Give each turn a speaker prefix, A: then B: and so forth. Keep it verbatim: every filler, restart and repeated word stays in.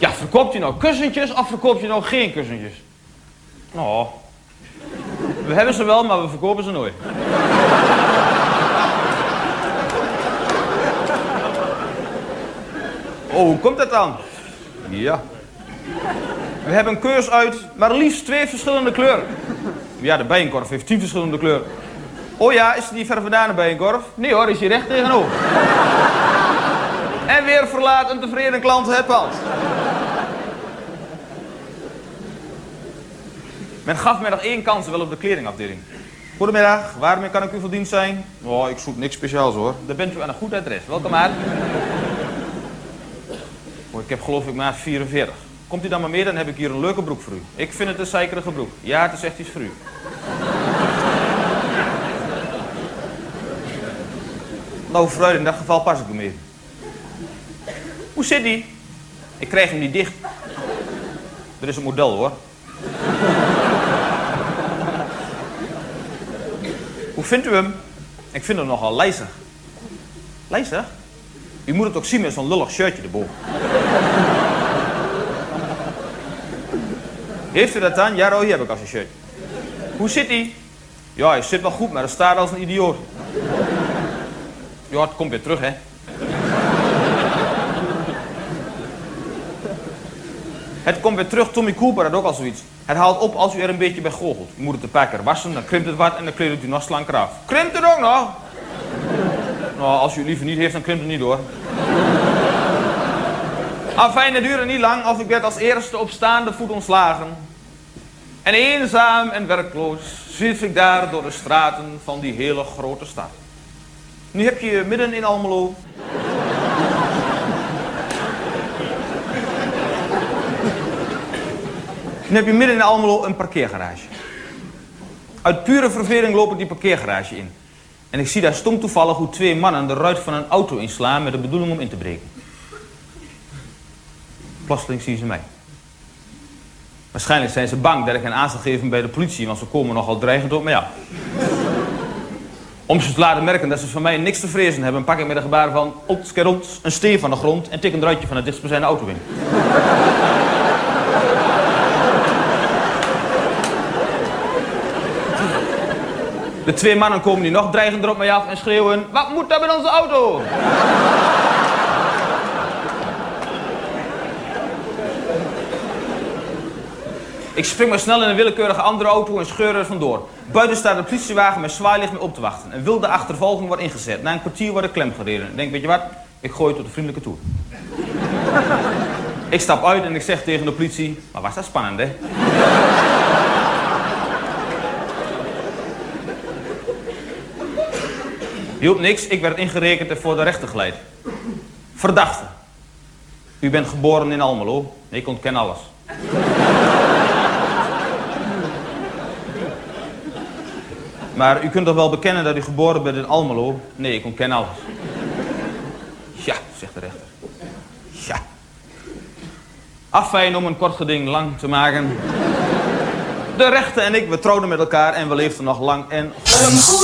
A: Ja, verkoopt je nou kussentjes of verkoopt je nou geen kussentjes? Nou, we hebben ze wel, maar we verkopen ze nooit. Oh, hoe komt dat dan? Ja. We hebben een keus uit maar liefst twee verschillende kleuren. Ja, de bijenkorf heeft tien verschillende kleuren. Oh ja, is het niet ver vandaan, de bijenkorf? Nee hoor, is hier recht tegenover. En weer verlaat een tevreden klant het pand. Men gaf mij nog één kans wel op de kledingafdeling. Goedemiddag, waarmee kan ik u van dienst zijn? Oh, ik zoek niks speciaals hoor. Dan bent u aan een goed adres. Welke maat? Oh, ik heb geloof ik maat vierenveertig. Komt u dan maar mee, dan heb ik hier een leuke broek voor u. Ik vind het een zeikerige broek. Ja, het is echt iets voor u. Nou, fruit, in dat geval pas ik hem mee. Hoe zit die? Ik krijg hem niet dicht. Er is een model hoor. Hoe vindt u hem? Ik vind hem nogal lijzig. Lijzig? U moet het ook zien met zo'n lullig shirtje erboven. Heeft u dat dan? Ja, oh, hier heb ik als een shirt. Hoe zit hij? Ja, hij zit wel goed, maar hij staat als een idioot. Ja, het komt weer terug, hè. Het komt weer terug, Tommy Cooper had ook al zoiets. Het haalt op als u er een beetje bij goochelt. U moet het een paar keer wassen, dan krimpt het wat en dan kleedt u nog slanker af. Krimpt het ook nog? Nou, als u het liever niet heeft, dan krimpt het niet hoor. Afijn, het duurde niet lang of ik werd als eerste op staande voet ontslagen. En eenzaam en werkloos zwierf ik daar door de straten van die hele grote stad. Nu heb je midden in Almelo... Nu heb je midden in Almelo een parkeergarage. Uit pure verveling loop ik die parkeergarage in. En ik zie daar stom toevallig hoe twee mannen de ruit van een auto inslaan met de bedoeling om in te breken. Plotseling zien ze mij. Waarschijnlijk zijn ze bang dat ik hen aan zal geven bij de politie, want ze komen nogal dreigend op mij af. Om ze te laten merken dat ze van mij niks te vrezen hebben, pak ik met een gebaar van otskerons een steen van de grond en tik een ruitje van het dichtstbijzijnde auto in. De twee mannen komen nu nog dreigender op mij af en schreeuwen: wat moet dat met onze auto? Ik spring maar snel in een willekeurige andere auto en scheur er vandoor. Buiten staat een politiewagen met zwaailicht me op te wachten. Een wilde achtervolging wordt ingezet. Na een kwartier wordt ik klem gereden. Ik denk, weet je wat? Ik gooi het tot de vriendelijke toer. Ik stap uit en ik zeg tegen de politie: maar was dat spannend, hè? Hielp niks, ik werd ingerekend en voor de rechter geleid. Verdachte. U bent geboren in Almelo. Ik ontken alles. Maar u kunt toch wel bekennen dat u geboren bent in Almelo? Nee, ik ontken alles. Ja, zegt de rechter. Ja. Afijn om een kort geding lang te maken. De rechter en ik, we trouwden met elkaar en we leefden nog lang en...